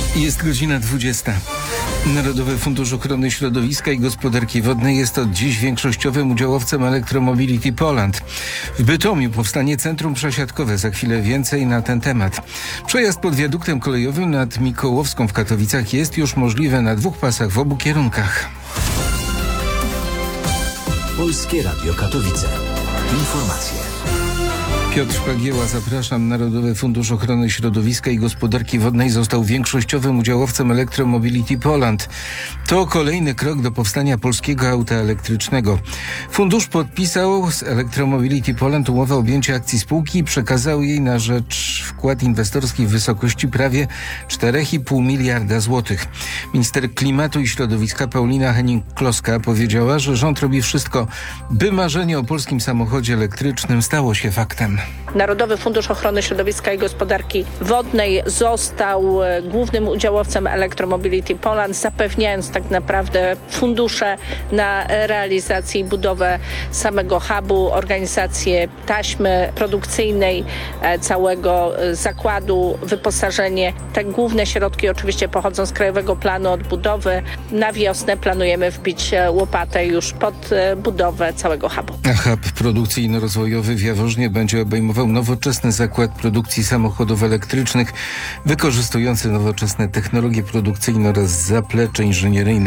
Jest godzina 20. Narodowy Fundusz Ochrony Środowiska i Gospodarki Wodnej jest od dziś większościowym udziałowcem Electromobility Poland. W Bytomiu powstanie centrum przesiadkowe. Za chwilę więcej na ten temat. Przejazd pod wiaduktem kolejowym nad Mikołowską w Katowicach jest już możliwy na 2 pasach w obu kierunkach. Polskie Radio Katowice. Informacje. Piotr Szpagieła, zapraszam. Narodowy Fundusz Ochrony Środowiska i Gospodarki Wodnej został większościowym udziałowcem Electromobility Poland. To kolejny krok do powstania polskiego auta elektrycznego. Fundusz podpisał z Electromobility Poland umowę o objęcie akcji spółki i przekazał jej na rzecz wkład inwestorski w wysokości prawie 4,5 miliarda złotych. Minister Klimatu i Środowiska Paulina Hennig-Kloska powiedziała, że rząd robi wszystko, by marzenie o polskim samochodzie elektrycznym stało się faktem. Narodowy Fundusz Ochrony Środowiska i Gospodarki Wodnej został głównym udziałowcem Electromobility Poland, zapewniając tak naprawdę fundusze na realizację i budowę samego hubu, organizację taśmy produkcyjnej, całego zakładu, wyposażenie. Te główne środki oczywiście pochodzą z Krajowego Planu Odbudowy. Na wiosnę planujemy wbić łopatę już pod budowę całego hubu. Hub produkcyjno-rozwojowy w Jaworznie będzie obejmował nowoczesny zakład produkcji samochodów elektrycznych, wykorzystujący nowoczesne technologie produkcyjne oraz zaplecze inżynieryjne.